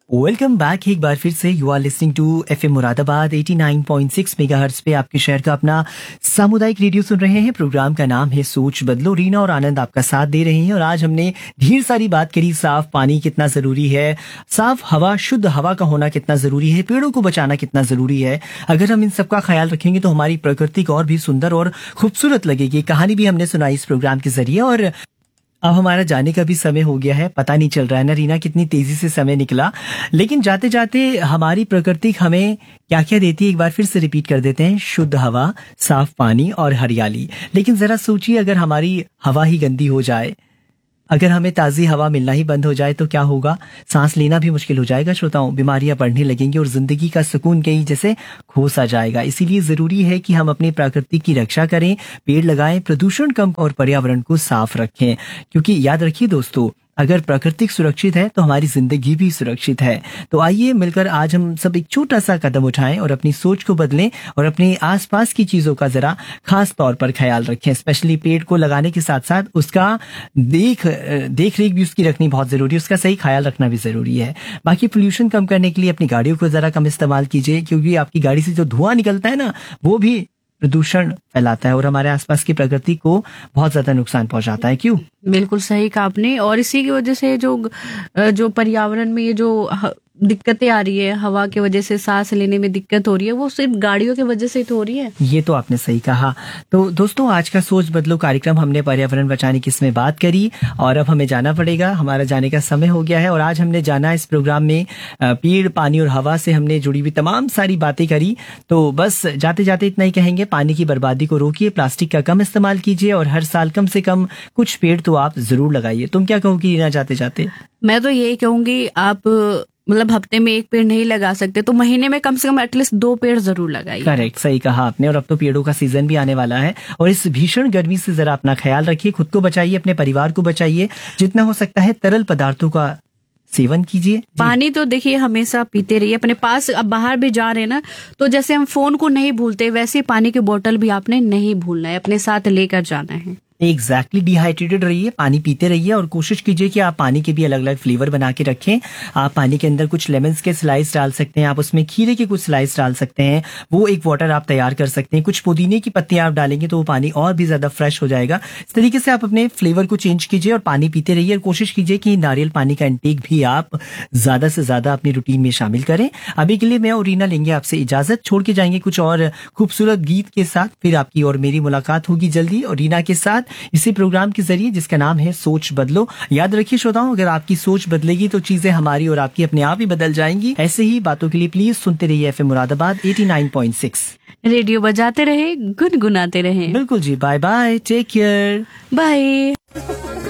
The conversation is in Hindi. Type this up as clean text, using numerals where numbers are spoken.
वेलकम बैक एक बार फिर से। You are listening to FM Moradabad 89.6 megahertz पे आपके शहर का अपना सामुदायिक रेडियो सुन रहे हैं। प्रोग्राम का नाम है सोच बदलो। रीना और आनंद आपका साथ दे रहे हैं और आज हमने ढेर सारी बात करी। साफ पानी कितना जरूरी है, साफ हवा, शुद्ध हवा का होना कितना जरूरी है, पेड़ों को बचाना कितना जरूरी है। अगर हम इन सब का ख्याल रखेंगे तो हमारी प्रकृति को और भी सुंदर और खूबसूरत लगेगी। कहानी भी हमने सुनाई इस प्रोग्राम के जरिए और अब हमारा जाने का भी समय हो गया है। पता नहीं चल रहा है ना रीना, कितनी तेजी से समय निकला। लेकिन जाते जाते हमारी प्रकृति हमें क्या क्या देती है एक बार फिर से रिपीट कर देते हैं। शुद्ध हवा, साफ पानी और हरियाली। लेकिन जरा सोचिए, अगर हमारी हवा ही गंदी हो जाए, अगर हमें ताज़ी हवा मिलना ही बंद हो जाए तो क्या होगा? सांस लेना भी मुश्किल हो जाएगा श्रोताओं, बीमारियां बढ़ने लगेंगी और जिंदगी का सुकून कहीं जैसे खो सा जाएगा। इसीलिए जरूरी है कि हम अपनी प्रकृति की रक्षा करें, पेड़ लगाएं, प्रदूषण कम और पर्यावरण को साफ रखें। क्योंकि याद रखिए दोस्तों, अगर प्रकृति सुरक्षित है तो हमारी जिंदगी भी सुरक्षित है। तो आइए मिलकर आज हम सब एक छोटा सा कदम उठाएं और अपनी सोच को बदलें और अपने आसपास की चीजों का जरा खास तौर पर ख्याल रखें। स्पेशली पेड़ को लगाने के साथ साथ उसका देख रेख भी उसकी रखनी बहुत जरूरी है, उसका सही ख्याल रखना भी जरूरी है। बाकी पोल्यूशन कम करने के लिए अपनी गाड़ियों को जरा कम इस्तेमाल कीजिए, क्योंकि आपकी गाड़ी से जो धुआं निकलता है ना, वो भी प्रदूषण फैलाता है और हमारे आसपास की प्रकृति को बहुत ज्यादा नुकसान पहुंचाता है। क्यों? बिल्कुल सही कहा आपने। और इसी की वजह से जो पर्यावरण में ये जो दिक्कतें आ रही है, हवा की वजह से सांस लेने में दिक्कत हो रही है, वो सिर्फ गाड़ियों की वजह से ही तो हो रही है। ये तो आपने सही कहा। तो दोस्तों, आज का सोच बदलो कार्यक्रम हमने पर्यावरण बचाने की इसमें बात करी और अब हमें जाना पड़ेगा। हमारा जाने का समय हो गया है और आज हमने जाना इस प्रोग्राम में पेड़, पानी और हवा से हमने जुड़ी हुई तमाम सारी बातें करी। तो बस जाते जाते इतना ही कहेंगे, पानी की बर्बादी को रोकिए, प्लास्टिक का कम इस्तेमाल कीजिए और हर साल कम से कम कुछ पेड़ तो आप जरूर लगाइए। तुम क्या कहोगी रीना जाते जाते? मैं तो यही कहूंगी, आप मतलब हफ्ते में एक पेड़ नहीं लगा सकते तो महीने में कम से कम एटलीस्ट 2 पेड़ जरूर लगाइए। करेक्ट, सही कहा आपने। और अब तो पेड़ों का सीजन भी आने वाला है और इस भीषण गर्मी से जरा अपना ख्याल रखिए, खुद को बचाइए, अपने परिवार को बचाइए। जितना हो सकता है तरल पदार्थों का सेवन कीजिए। पानी तो देखिए हमेशा पीते रहिए अपने पास। अब बाहर भी जा रहे हैं ना, तो जैसे हम फोन को नहीं भूलते, वैसे पानी की बोतल भी आपने नहीं भूलना है, अपने साथ लेकर जाना है। एग्जैक्टली, डिहाइड्रेटेड रहिए, पानी पीते रहिए और कोशिश कीजिए कि आप पानी के भी अलग अलग फ्लेवर बना के रखें। आप पानी के अंदर कुछ लेमन्स के स्लाइस डाल सकते हैं, आप उसमें खीरे के कुछ स्लाइस डाल सकते हैं, वो एक वाटर आप तैयार कर सकते हैं। कुछ पुदीने की पत्तियां आप डालेंगे तो वो पानी और भी ज्यादा फ्रेश हो जाएगा। इस तरीके से आप अपने फ्लेवर को चेंज कीजिए और पानी पीते रहिए और कोशिश कीजिए कि नारियल पानी का इंटेक भी आप ज्यादा से ज्यादा अपनी रूटीन में शामिल करें। अभी के लिए मैं और रीना लेंगे आपसे इजाजत, छोड़ के जाएंगे कुछ और खूबसूरत गीत के साथ। फिर आपकी और मेरी मुलाकात होगी जल्दी और रीना के साथ इसी प्रोग्राम के जरिए जिसका नाम है सोच बदलो। याद रखिए श्रोताओं, अगर आपकी सोच बदलेगी तो चीजें हमारी और आपकी अपने आप ही बदल जाएंगी। ऐसे ही बातों के लिए प्लीज सुनते रहिए एफएम मुरादाबाद 89.6। रेडियो बजाते रहे, गुनगुनाते रहे। बिल्कुल जी। Bye bye, take care, bye.